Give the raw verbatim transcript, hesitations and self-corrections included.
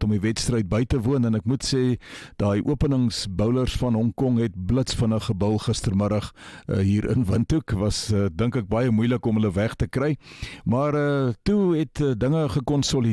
om die wedstryd by te woon en ek moet sê, daai openingsbowlers van Hong Kong het blitsvinnig gebul gistermiddag uh, hier in Windhoek. Was uh, dink ek baie moeilik om hulle weg te kry, maar uh, toe het uh, dinge gekonsolideer